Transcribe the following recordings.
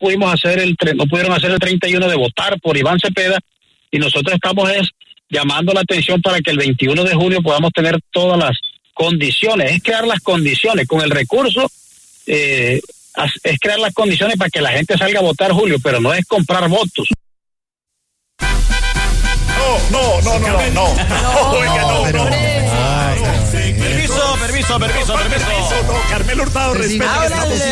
pudieron hacer el 31 de votar por Iván Cepeda, y nosotros estamos llamando la atención para que el 21 de junio podamos tener todas las condiciones, es crear las condiciones con el recurso, es crear las condiciones para que la gente salga a votar, Julio, pero no es comprar votos. No. Permiso. No, Carmelo Hurtado, respeta.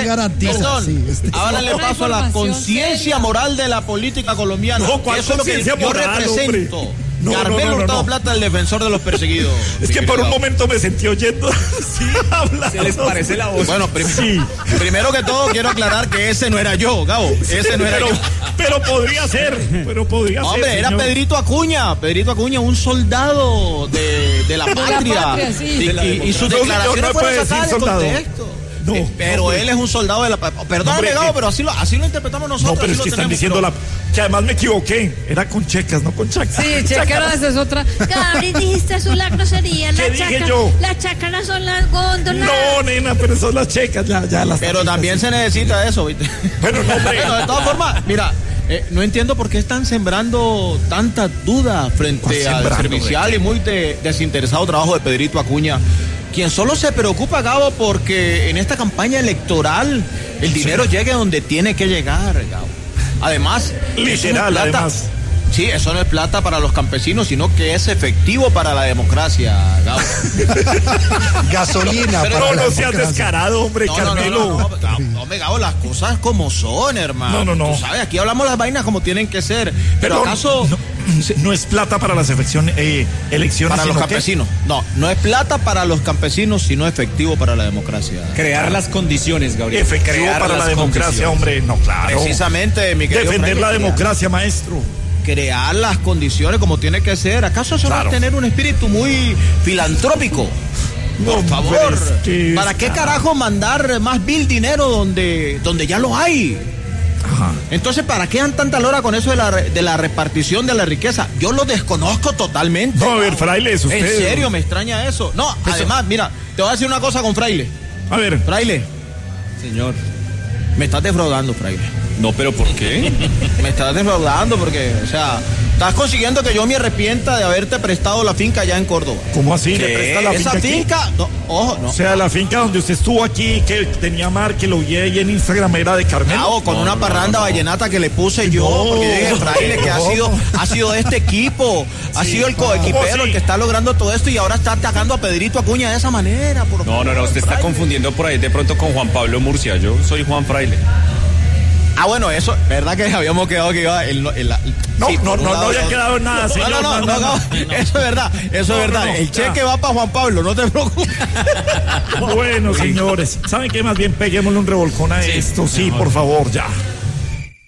Háblale paso a la conciencia moral de la política colombiana. No, ¿cuál eso es lo que yo moral, represento. Hombre? Carmelo Hurtado Plata, el defensor de los perseguidos. Es que por un momento me sentí oyendo. Sí, hablando. ¿Se les parece la voz? Bueno, primero que todo quiero aclarar que ese no era yo, Gabo. Ese no era yo. Pero podría ser. Hombre, era Pedrito Acuña, un soldado de la patria. Sí. Y sus declaraciones fueron sacadas de contexto. No, pero él es un soldado de la patria. Perdóname, Gabo, pero así lo interpretamos nosotros. No, pero es que están diciendo que además me equivoqué. Era con checas, no con chacas. Sí, chacaras es otra. Gabriel, dijiste eso, la grosería. ¿Qué dije yo? Las chácaras son las góndolas. No, nena, pero son las checas, ya las. Pero también se necesita eso, ¿viste? Bueno, no, hombre. Bueno, de todas formas, mira, no entiendo por qué están sembrando tanta duda frente al servicial y muy desinteresado trabajo de Pedrito Acuña, quien solo se preocupa, Gabo, porque en esta campaña electoral el dinero llegue donde tiene que llegar, Gabo. Además, literal, además. Sí, eso no es plata para los campesinos, sino que es efectivo para la democracia, Gabo. Gasolina. Pero no seas descarado, hombre, Carmelo. No, Gabo, las cosas como son, hermano. No. Tú sabes, aquí hablamos las vainas como tienen que ser. Pero ¿acaso no es plata para las elecciones para los campesinos? No es plata para los campesinos, sino efectivo para la democracia. Crear las condiciones, Gabriel. Efectivo para la democracia, hombre. No, claro. Precisamente, mi querido defender Frank, la democracia, maestro. Crear las condiciones como tiene que ser. ¿Acaso eso va a tener un espíritu muy filantrópico? Por favor, ¿para qué carajo mandar más dinero donde ya lo hay? Ajá. Entonces, ¿para qué dan tanta lora con eso de la repartición de la riqueza? Yo lo desconozco totalmente. No, a ver, Fraile, es usted. En serio, me extraña eso. No, además, mira, te voy a decir una cosa con Fraile. A ver. Fraile. Señor. Me estás defraudando, Fraile. No, pero ¿por qué? Me estás defraudando porque, o sea, estás consiguiendo que yo me arrepienta de haberte prestado la finca allá en Córdoba. ¿Cómo así? ¿Le presta la Esa finca? No, ojo, no. O sea, la finca donde usted estuvo aquí, que tenía mar, que lo vi ahí en Instagram, era de Carmelo. Con una parranda vallenata que le puse yo, porque yo dije, Fraile, que ha sido de este equipo, ha sido el coequipero el que está logrando todo esto y ahora está atacando a Pedrito Acuña de esa manera. No, usted está confundiendo por ahí de pronto con Juan Pablo Murcia. Yo soy Juan Fraile. Bueno, eso, ¿verdad que habíamos quedado que iba No había quedado nada, señor. No, eso es verdad, el cheque va para Juan Pablo, no te preocupes. Bueno, señores, ¿saben qué? Más bien peguémosle un revolcón a esto, sí, por favor, ya.